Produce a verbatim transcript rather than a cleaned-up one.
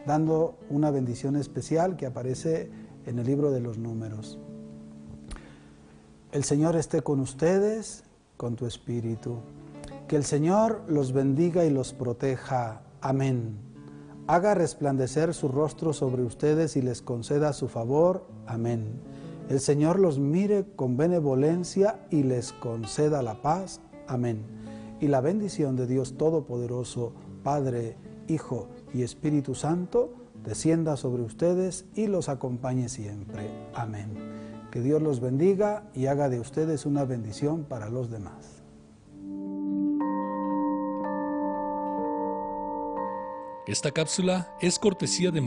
dando una bendición especial que aparece en el libro de los Números. El Señor esté con ustedes, con tu espíritu. Que el Señor los bendiga y los proteja. Amén. Haga resplandecer su rostro sobre ustedes y les conceda su favor. Amén. El Señor los mire con benevolencia y les conceda la paz. Amén. Y la bendición de Dios Todopoderoso, Padre, Hijo y Espíritu Santo, descienda sobre ustedes y los acompañe siempre. Amén. Que Dios los bendiga y haga de ustedes una bendición para los demás. Esta cápsula es cortesía de